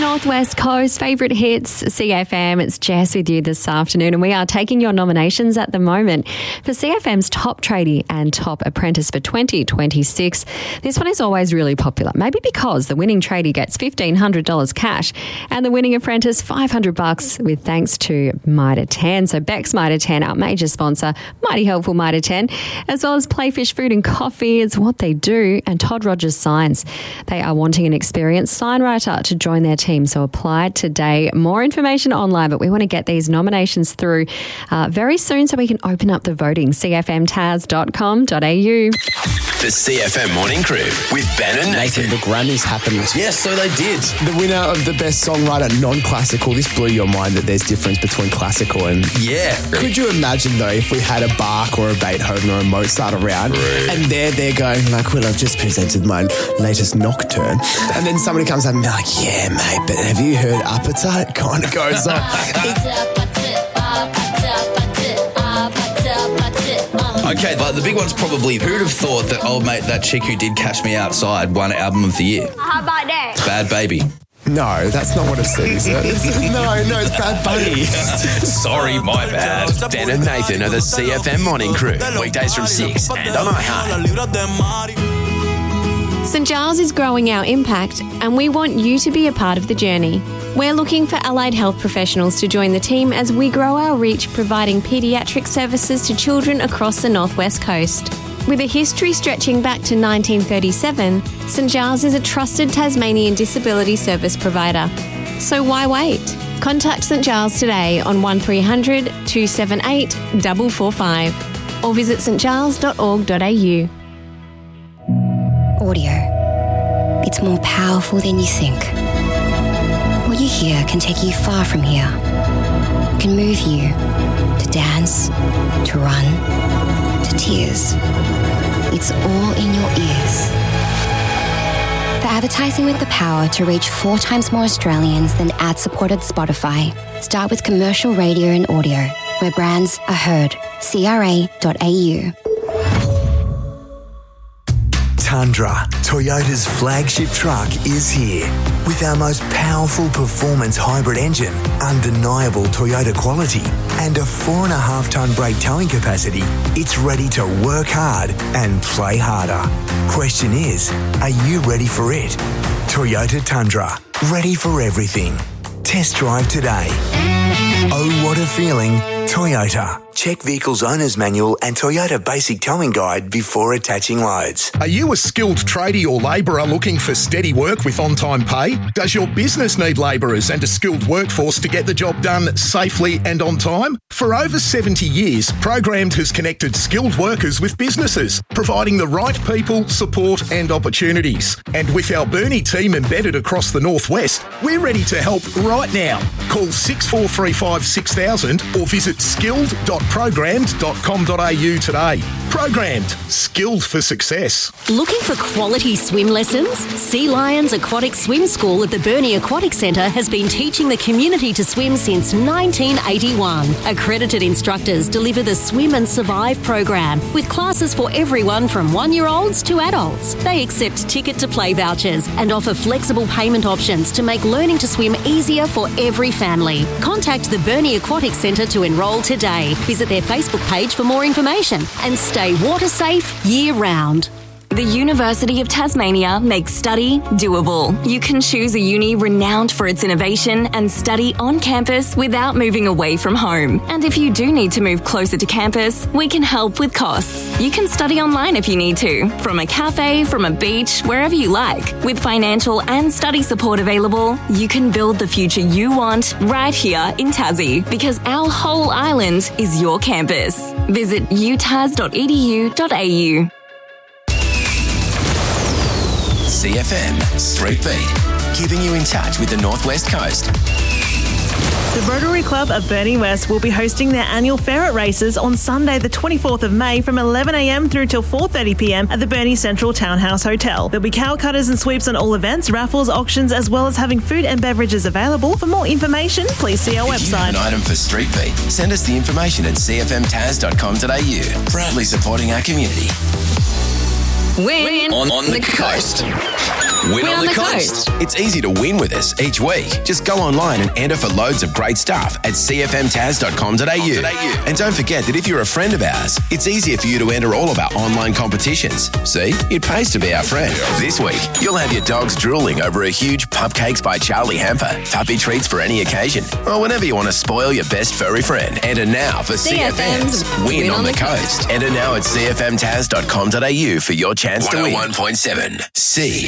Northwest Coast favourite hits, CFM. It's Jess with you this afternoon, and we are taking your nominations at the moment for CFM's Top Tradie and Top Apprentice for 2026. This one is always really popular, maybe because the winning tradie gets $1,500 cash and the winning apprentice $500 with thanks to Mitre 10. So Beck's Mitre 10, our major sponsor, mighty helpful Mitre 10, as well as Playfish Food and Coffee. It's what they do, and Todd Rogers Signs. They are wanting an experienced sign writer to join their team, so apply today. More information online, but we want to get these nominations through very soon so we can open up the voting. cfmtaz.com.au. The CFM Morning Crew with Ben and Nathan. The Grammys happened. Yes, so they did. The winner of the Best Songwriter Non-Classical. This blew your mind that there's difference between classical and... Yeah. Could you imagine, though, if we had a Bach or a Beethoven or a Mozart around and they're going like, well, I've just presented my latest nocturne. And then somebody comes up and be like, yeah, mate, but have you heard Appetite? It kind of goes on. Okay, but the big one's probably, who'd have thought that old mate, that chick who did Cash Me Outside, won Album of the Year? How about that? It's Bad Baby. No, that's not what it says. No, it's Bad Bunny. Sorry, my bad. Ben and Nathan are the CFM Morning Crew. Weekdays from 6 and on iHeart. St Giles is growing our impact, and we want you to be a part of the journey. We're looking for allied health professionals to join the team as we grow our reach, providing paediatric services to children across the Northwest Coast. With a history stretching back to 1937, St Giles is a trusted Tasmanian disability service provider. So why wait? Contact St Giles today on 1300 278 445 or visit stgiles.org.au. Audio. It's more powerful than you think. What you hear can take you far from here. It can move you to dance, to run, to tears. It's all in your ears. For advertising with the power to reach 4 times more Australians than ad-supported Spotify, start with commercial radio and audio, where brands are heard. CRA.au. Tundra, Toyota's flagship truck, is here. With our most powerful performance hybrid engine, undeniable Toyota quality, and a 4.5-tonne brake towing capacity, it's ready to work hard and play harder. Question is, are you ready for it? Toyota Tundra, ready for everything. Test drive today. Oh, what a feeling. Toyota. Check Vehicle's Owner's Manual and Toyota Basic Towing Guide before attaching loads. Are you a skilled tradie or labourer looking for steady work with on-time pay? Does your business need labourers and a skilled workforce to get the job done safely and on time? For over 70 years, Programmed has connected skilled workers with businesses, providing the right people, support and opportunities. And with our Burnie team embedded across the Northwest, we're ready to help right now. Call 6435 6000 or visit skilled.programmed.com.au today. Programmed. Skilled for success. Looking for quality swim lessons? Sea Lions Aquatic Swim School at the Burnie Aquatic Centre has been teaching the community to swim since 1981. Accredited instructors deliver the Swim and Survive program with classes for everyone from 1-year-olds to adults. They accept ticket-to-play vouchers and offer flexible payment options to make learning to swim easier for every family. Contact the Burnie Aquatic Centre to enrol today. Visit their Facebook page for more information and stay water safe year-round. The University of Tasmania makes study doable. You can choose a uni renowned for its innovation and study on campus without moving away from home. And if you do need to move closer to campus, we can help with costs. You can study online if you need to, from a cafe, from a beach, wherever you like. With financial and study support available, you can build the future you want right here in Tassie, because our whole island is your campus. Visit utas.edu.au. CFM Street Beat, keeping you in touch with the Northwest Coast. The Rotary Club of Burnie West will be hosting their annual ferret races on Sunday the 24th of May from 11am through till 4:30pm at the Burnie Central Townhouse Hotel. There'll be cow cutters and sweeps on all events, raffles, auctions, as well as having food and beverages available. For more information, please see our website. If you have an item for Street Beat, send us the information at cfmtaz.com.au. Proudly supporting our community. Win on the coast. Win on the coast. It's easy to win with us each week. Just go online and enter for loads of great stuff at cfmtaz.com.au. And don't forget that if you're a friend of ours, it's easier for you to enter all of our online competitions. See, it pays to be our friend. This week, you'll have your dogs drooling over a huge Pupcakes by Charlie Hamper, puppy treats for any occasion, or whenever you want to spoil your best furry friend. Enter now for CFM's Win on the Coast. Enter now at cfmtaz.com.au for your chance to win. 101.7 C.